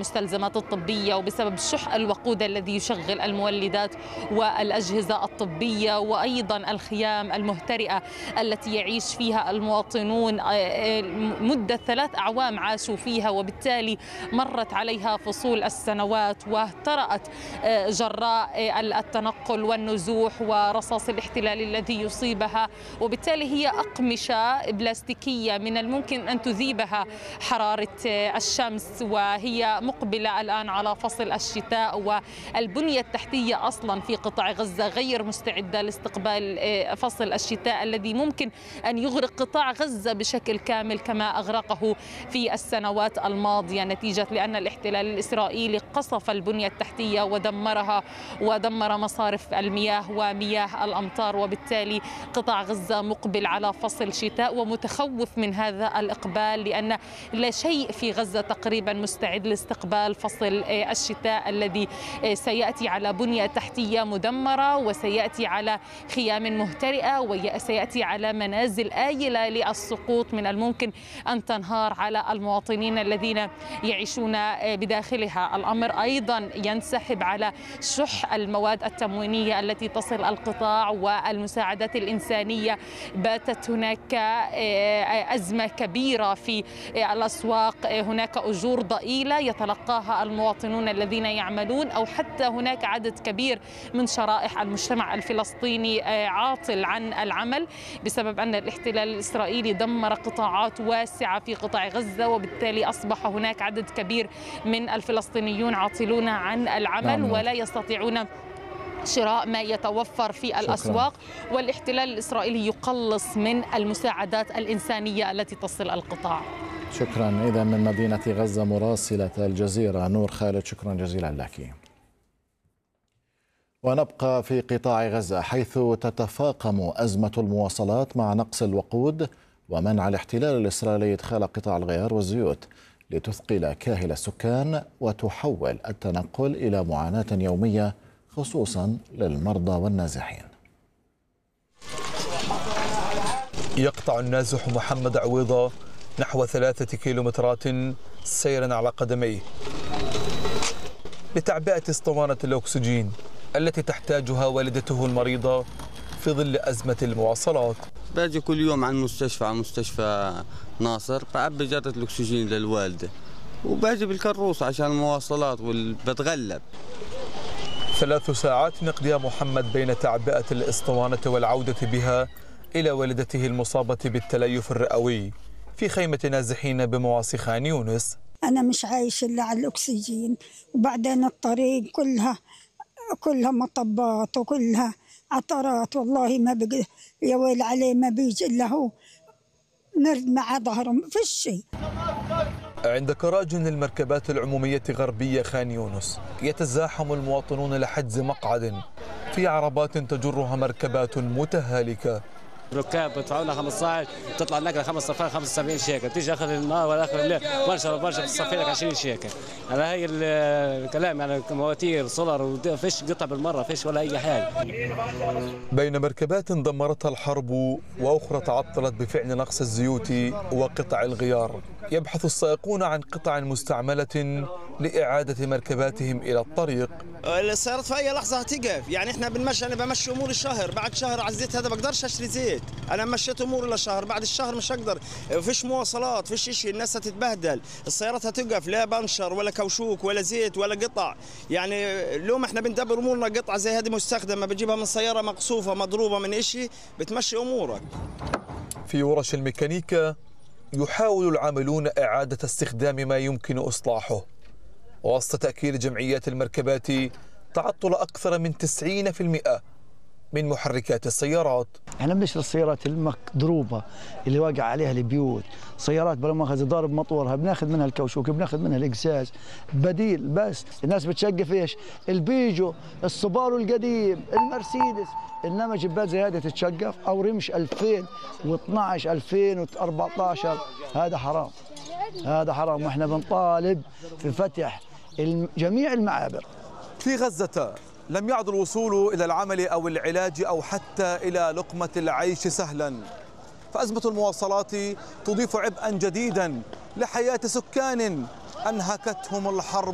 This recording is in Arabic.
المستلزمات الطبية وبسبب شح الوقود الذي يشغل المولدات والأجهزة الطبية، وأيضا الخيام المهترئة التي يعيش فيها المواطنون مدة 3 أعوام عاشوا فيها، وبالتالي مرت عليها فصول السنوات واهترأت جراء التنقل والنزوح ورصاص الاحتلال الذي يصيبها، وبالتالي هي أقمشة بلاستيكية من الممكن أن تذيبها حرارة الشمس، وهي مقبلة الآن على فصل الشتاء، والبنية التحتية أصلا في قطاع غزة غير مستعدة لاستقبال فصل الشتاء الذي ممكن أن يغرق قطاع غزة بشكل كامل كما أغرقه في السنوات الماضية، نتيجة لأن الاحتلال الإسرائيلي قصف البنية التحتية ودمرها ودمر مصارف المياه ومياه الأمطار، وبالتالي قطاع غزة مقبل على فصل شتاء ومتخوف من هذا الإقبال، لأن لا شيء في غزة تقريبا مستعد لاستقبال فصل الشتاء الذي سيأتي على بنية تحتية مدمرة، وسيأتي على خيام مهترئة، وسيأتي على منازل آيلة للسقوط من الممكن أن تنهار على المواطنين الذين يعيشون بداخلها. الأمر أيضا ينسحب على شح المواد التموينية التي تصل القطاع والمساعدات الإنسانية. باتت هناك أزمة كبيرة في الأسواق، هناك أجور ضئيلة يتلقاها المواطنون الذين يعملون، أو حتى هناك عدد كبير من شرائح المجتمع الفلسطيني عاطل عن العمل بسبب أن الاحتلال الإسرائيلي دمر قطاعات واسعة في قطاع غزة، وبالتالي أصبح هناك عدد كبير من الفلسطينيون عاطلون عن العمل ولا يستطيعون شراء ما يتوفر في الأسواق. والاحتلال الإسرائيلي يقلص من المساعدات الإنسانية التي تصل القطاع. شكرا. إذا من مدينة غزة مراسلة الجزيرة نور خالد، شكرا جزيلا لك. ونبقى في قطاع غزة حيث تتفاقم أزمة المواصلات مع نقص الوقود ومنع الاحتلال الإسرائيلي إدخال قطع الغيار والزيوت لتثقل كاهل السكان وتحول التنقل إلى معاناة يومية خصوصا للمرضى والنازحين. يقطع النازح محمد عويضة نحو 3 كيلومترات سيرا على قدميه لتعبئة اسطوانة الأكسجين التي تحتاجها والدته المريضة في ظل أزمة المواصلات. باجي كل يوم عن مستشفى ناصر بعبي جرة الأكسجين للوالدة، وباجي بالكروس عشان المواصلات وبتغلب. 3 ساعات يقضيها محمد بين تعبئة الاسطوانة والعودة بها إلى والدته المصابة بالتليف الرئوي في خيمة نازحين بمواصي خان يونس. أنا مش عايش إلا على الأكسجين، وبعدين الطريق كلها مطبات وكلها عطرات، والله ما بقى يا ويل عليه، ما بيجي إلا هو مرد مع ظهره، ما فيش شيء. عند كراج المركبات العمومية غربية خان يونس يتزاحم المواطنون لحجز مقعد في عربات تجرها مركبات متهالكة. ركاب بدفعوا لنا 15 تطلع النقله 5 صفار 75 شيكل، تيجي اخر النهار ولا اخر الليل برشا تصفي لك 20 شيكل. هذا هي الكلام، يعني مواتير سولر وفيش قطع بالمره، فيش ولا اي حاجه. بين مركبات دمرتها الحرب واخرى تعطلت بفعل نقص الزيوت وقطع الغيار، يبحث السائقون عن قطع مستعمله لاعاده مركباتهم الى الطريق. السيارات في اي لحظه هتقف، يعني احنا بنمشي، انا بمشي اموري الشهر، بعد شهر على الزيت هذا بقدرش اشتري زيت، انا مشيت اموري لشهر، بعد الشهر مش هقدر، فيش مواصلات، فيش شيء، الناس هتتبهدل، السيارات هتقف، لا بنشر ولا كوشوك ولا زيت ولا قطع، يعني اليوم احنا بندبر امورنا، قطعه زي هذه مستخدمه بتجيبها من سياره مقصوفه مضروبه من شيء بتمشي امورك. في ورش الميكانيكا يحاول العاملون اعاده استخدام ما يمكن اصلاحه وسط تأكيد جمعيات المركبات تعطل أكثر من 90% من محركات السيارات. احنا بنشتري السيارات المضروبه اللي واقع عليها البيوت، سيارات بلا مؤاخذه ضارب مطورها بناخذ منها الكوشوك، بناخذ منها الاقزاز، بديل. بس الناس بتشقف ايش؟ البيجو، السوبارو القديم، المرسيدس، انما جبات زي هذه تتشقف او رمش 2012 2014، هذا حرام، هذا حرام، واحنا بنطالب في فتح جميع المعابر. في غزة لم يعد الوصول إلى العمل أو العلاج أو حتى إلى لقمة العيش سهلا، فأزمة المواصلات تضيف عبئا جديدا لحياة سكان أنهكتهم الحرب